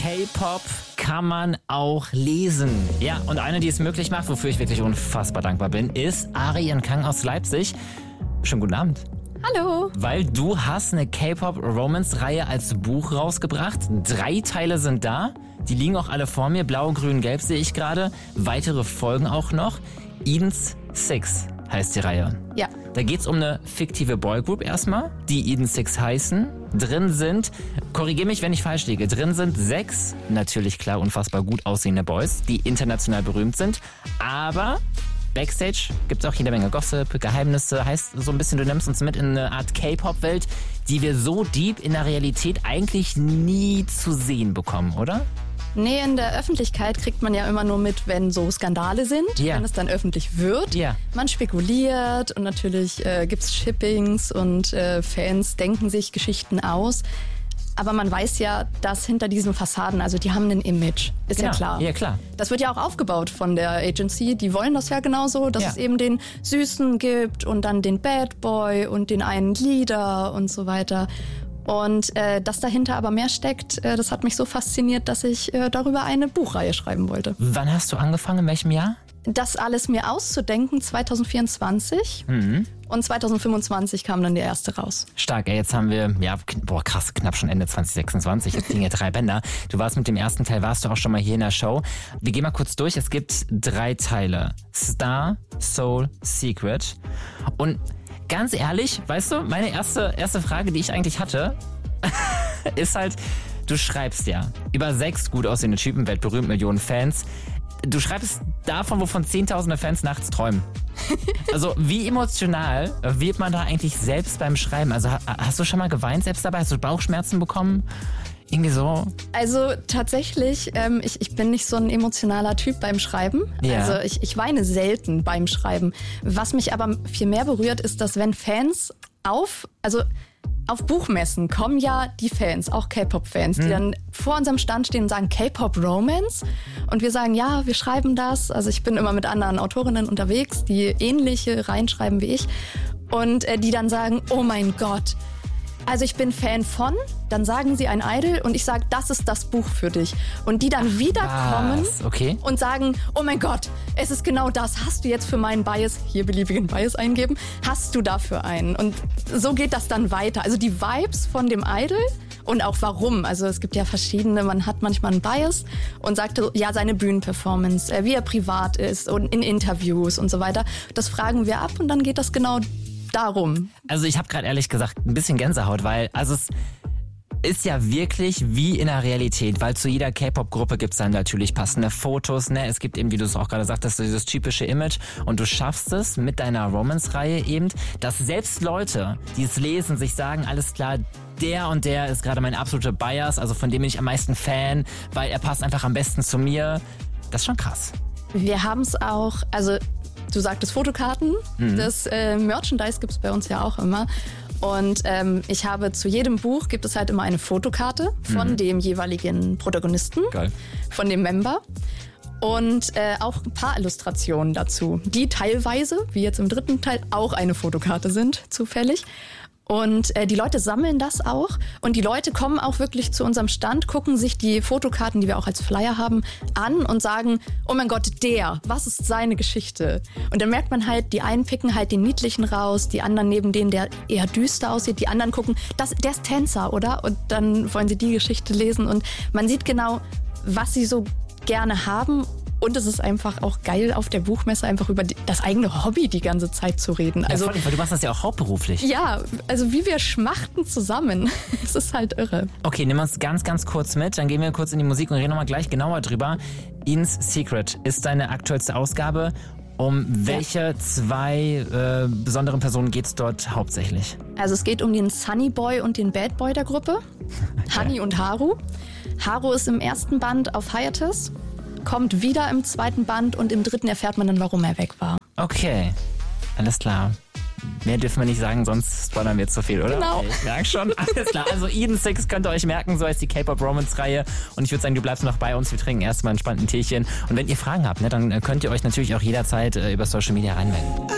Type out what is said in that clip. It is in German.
K-Pop kann man auch lesen. Ja, und eine, die es möglich macht, wofür ich wirklich unfassbar dankbar bin, ist Ari Kang aus Leipzig. Schönen guten Abend. Hallo. Weil du hast eine K-Pop-Romance-Reihe als Buch rausgebracht. 3 Teile sind da. Die liegen auch alle vor mir. Blau, grün, gelb sehe ich gerade. Weitere folgen auch noch. Eden's Six heißt die Reihe. Ja. Da geht's um eine fiktive Boygroup erstmal, die Eden Six heißen. Drin sind, korrigier mich, wenn ich falsch liege, drin sind 6, natürlich klar, unfassbar gut aussehende Boys, die international berühmt sind. Aber Backstage gibt's auch jede Menge Gossip, Geheimnisse. Heißt so ein bisschen, du nimmst uns mit in eine Art K-Pop-Welt, die wir so deep in der Realität eigentlich nie zu sehen bekommen, oder? Nee, in der Öffentlichkeit kriegt man ja immer nur mit, wenn so Skandale sind, wenn es dann öffentlich wird. Ja. Man spekuliert und natürlich gibt's Shippings und Fans denken sich Geschichten aus. Aber man weiß ja, dass hinter diesen Fassaden, also die haben ein Image, ist ja klar. Ja, klar. Das wird ja auch aufgebaut von der Agency, die wollen das ja genauso, dass es eben den Süßen gibt und dann den Bad Boy und den einen Leader und so weiter. Und dass dahinter aber mehr steckt, das hat mich so fasziniert, dass ich darüber eine Buchreihe schreiben wollte. Wann hast du angefangen, in welchem Jahr? Das alles mir auszudenken, 2024. Und 2025 kam dann die erste raus. Stark, ey, jetzt haben wir, krass, knapp schon Ende 2026. Jetzt liegen ja 3 Bänder. Du warst mit dem ersten Teil, warst du auch schon mal hier in der Show. Wir gehen mal kurz durch. Es gibt 3 Teile. Star, Soul, Secret. Und ganz ehrlich, weißt du, meine erste Frage, die ich eigentlich hatte, ist halt, du schreibst ja über 6 gut aussehende Typen, weltberühmt, Millionen Fans. Du schreibst davon, wovon Zehntausende Fans nachts träumen. Also wie emotional wird man da eigentlich selbst beim Schreiben? Also hast du schon mal geweint selbst dabei? Hast du Bauchschmerzen bekommen? Irgendwie so? Also tatsächlich, ich bin nicht so ein emotionaler Typ beim Schreiben. Ja. Also ich weine selten beim Schreiben. Was mich aber viel mehr berührt, ist, dass wenn Fans auf Buchmessen kommen ja die Fans, auch K-Pop-Fans, die dann vor unserem Stand stehen und sagen K-Pop-Romance. Und wir sagen, ja, wir schreiben das. Also ich bin immer mit anderen Autorinnen unterwegs, die ähnliche reinschreiben wie ich. Und die dann sagen, oh mein Gott, also ich bin Fan von, dann sagen sie ein Idol und ich sage, das ist das Buch für dich. Und die dann wiederkommen und sagen, oh mein Gott, es ist genau das. Hast du jetzt für meinen Bias, hier beliebigen Bias eingeben, hast du dafür einen? Und so geht das dann weiter. Also die Vibes von dem Idol und auch warum. Also es gibt ja verschiedene, man hat manchmal einen Bias und sagt, ja, seine Bühnenperformance, wie er privat ist und in Interviews und so weiter. Das fragen wir ab und dann geht das genau darum. Also ich habe gerade ehrlich gesagt ein bisschen Gänsehaut, weil es ist ja wirklich wie in der Realität, weil zu jeder K-Pop-Gruppe gibt es dann natürlich passende Fotos, ne? Es gibt eben, wie du es auch gerade sagtest, dieses typische Image und du schaffst es mit deiner Romance-Reihe eben, dass selbst Leute, die es lesen, sich sagen, alles klar, der und der ist gerade mein absoluter Bias, also von dem bin ich am meisten Fan, weil er passt einfach am besten zu mir. Das ist schon krass. Wir haben es auch, also du sagtest Fotokarten, das Merchandise gibt es bei uns ja auch immer. Und ich habe zu jedem Buch gibt es halt immer eine Fotokarte von dem jeweiligen Protagonisten, von dem Member. Und auch ein paar Illustrationen dazu, die teilweise, wie jetzt im 3. Teil, auch eine Fotokarte sind, zufällig. Und die Leute sammeln das auch und die Leute kommen auch wirklich zu unserem Stand, gucken sich die Fotokarten, die wir auch als Flyer haben, an und sagen, oh mein Gott, was ist seine Geschichte? Und dann merkt man halt, die einen picken halt den Niedlichen raus, die anderen neben denen, der eher düster aussieht, die anderen gucken, der ist Tänzer, oder? Und dann wollen sie die Geschichte lesen und man sieht genau, was sie so gerne haben. Und es ist einfach auch geil, auf der Buchmesse einfach über das eigene Hobby die ganze Zeit zu reden. Ja, voll, weil du machst das ja auch hauptberuflich. Ja, also wie wir schmachten zusammen. Es ist halt irre. Okay, nimm uns ganz, ganz kurz mit. Dann gehen wir kurz in die Musik und reden nochmal gleich genauer drüber. Eden's Secret ist deine aktuellste Ausgabe. Um welche 2 besonderen Personen geht es dort hauptsächlich? Also es geht um den Sunny Boy und den Bad Boy der Gruppe. Honey und Haru. Haru ist im 1. Band auf Hiatus. Kommt wieder im 2. Band und im 3. erfährt man dann, warum er weg war. Okay, alles klar. Mehr dürfen wir nicht sagen, sonst spoilern wir zu viel, oder? Genau. Ich merke schon. Alles klar. Also Eden Six könnt ihr euch merken, so heißt die K-Pop-Romance-Reihe. Und ich würde sagen, du bleibst noch bei uns. Wir trinken erstmal einen spannenden Teechen. Und wenn ihr Fragen habt, ne, dann könnt ihr euch natürlich auch jederzeit über Social Media reinmelden.